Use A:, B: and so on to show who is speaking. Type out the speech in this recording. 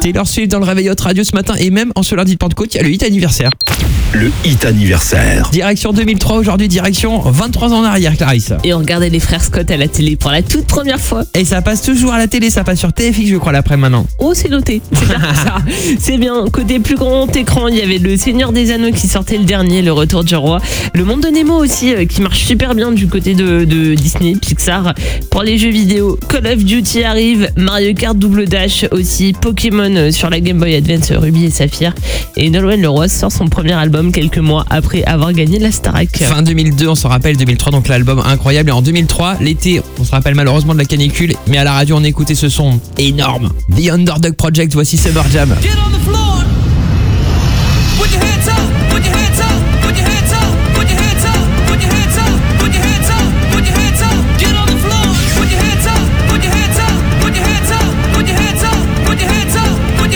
A: Taylor Swift dans le réveil Hot Radio ce matin et même en ce lundi de Pentecôte, il y a le hit anniversaire.
B: Le hit anniversaire.
A: Direction 2003 aujourd'hui, direction 23 ans en arrière, Clarisse.
C: Et on regardait les frères Scott à la télé pour la toute première fois.
A: Et ça passe toujours à la télé, ça passe sur TFX je crois l'après maintenant.
C: Oh, c'est noté. C'est bien ça. C'est bien. Côté plus grand écran, il y avait Le Seigneur des Anneaux qui sortait le dernier, Le Retour du Roi. Le Monde de Nemo aussi, qui marche super bien du côté de Disney, Pixar. Pour les jeux vidéo, Call of Duty arrive, Mario Kart Double Dash aussi, Pokémon sur la Game Boy Advance Ruby et Saphir. Et Nolwenn Leroy sort son premier album quelques mois après avoir gagné la Starac.
A: Fin 2002, on s'en rappelle, 2003, donc l'album incroyable. Et en 2003, l'été, on se rappelle malheureusement de la canicule, mais à la radio on écoutait ce son énorme. The Underdog Project, voici Summer Jam.
D: Get on the floor.